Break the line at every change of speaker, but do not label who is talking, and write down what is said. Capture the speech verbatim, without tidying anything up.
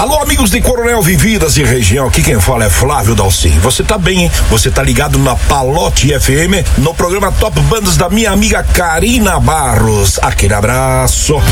Alô, amigos de Coronel Vividas e região, aqui quem fala é Flávio Dalcin. Você tá bem, hein? Você tá ligado na Palote F M, no programa Top Bandas da minha amiga Karina Barros. Aquele abraço.